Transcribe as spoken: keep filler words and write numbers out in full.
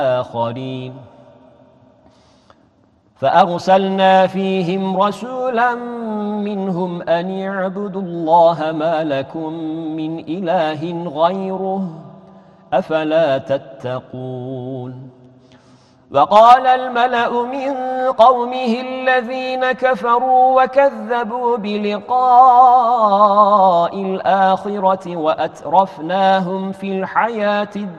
آخرين فأرسلنا فيهم رسولا منهم أن اعبدوا الله ما لكم من إله غيره أفلا تتقون وقال الملأ من قومه الذين كفروا وكذبوا بلقاء الآخرة وأترفناهم في الحياة الدنيا